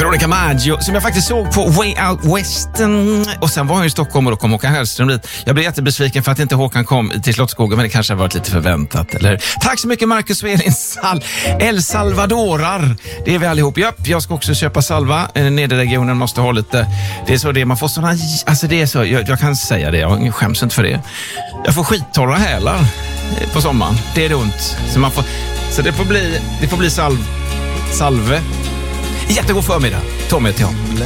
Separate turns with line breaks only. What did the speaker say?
Veronica Maggio, som jag faktiskt såg på Way Out West. Och sen var han i Stockholm och då kom Håkan Hellström dit. Jag blev jättebesviken för att inte Håkan kom till Slottsskogen, men det kanske har varit lite förväntat. Eller? Tack så mycket Marcus och Elin. El Salvadorar, det är vi allihop. Japp, jag ska också köpa salva. Nederregionen måste ha lite. Det är så det, man får sådana, alltså det är så, jag kan säga det, jag skäms inte för det. Jag får skittorra hälar på sommaren. Det är ont. Så det får bli salve. Jättegod förmiddag. Tommy till